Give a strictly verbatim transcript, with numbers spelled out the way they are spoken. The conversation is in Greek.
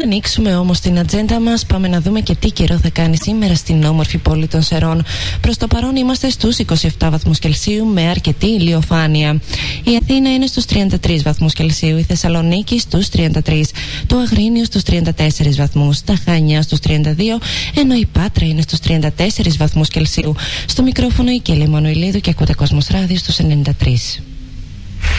ανοίξουμε όμως την ατζέντα μας, πάμε να δούμε και τι καιρό θα κάνει σήμερα στην όμορφη πόλη των Σερών. Προς το παρόν είμαστε στους είκοσι επτά βαθμούς Κελσίου με αρκετή ηλιοφάνεια. Η Αθήνα είναι στους τριάντα τρεις βαθμούς Κελσίου, η Θεσσαλονίκη στους τριάντα τρεις, το Αγρίνιο στους τριάντα τέσσερις βαθμούς, τα Χανιά στους τριάντα δύο, ενώ η Πάτρα είναι στους τριάντα τέσσερις βαθμούς Κελσίου. Στο μικρόφωνο η Κέλλη Μανουηλίδου και ακούτε Κόσμος Ράδιο στους ενενήντα τρία.